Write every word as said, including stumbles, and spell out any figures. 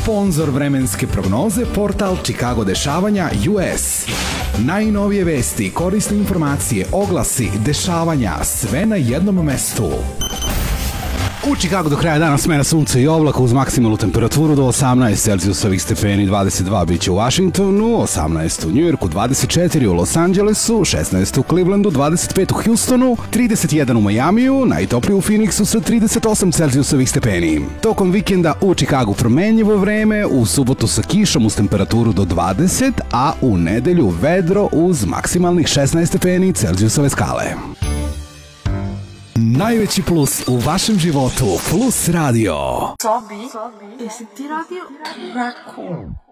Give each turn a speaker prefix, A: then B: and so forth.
A: Sponzor vremenske prognoze portal Chicago dešavanja U S. Najnovije vesti, korisne informacije, oglasi, dešavanja, sve na jednom mestu. U Chicagu do kraja dana smena sunca i oblaka uz maksimalnu temperaturu do osamnaest Celzijusovih stepeni, dvadeset dva biće u Washingtonu, osamnaest u Njujorku, dvadeset četiri u Los Angelesu, šesnaest u Clevelandu, dvadeset pet u Houstonu, trideset jedan u Majamiju, najtoplije u Phoenixu sa trideset osam Celzijusovih stepeni. Tokom vikenda u Chicagu promenljivo vreme, u subotu sa kišom uz temperaturu do dvadeset, a u nedelju vedro uz maksimalnih šesnaest stepeni Celzijusove skale. Najveći plus u vašem životu, Plus Radio.
B: Sobi, jesi ti radio Rakun?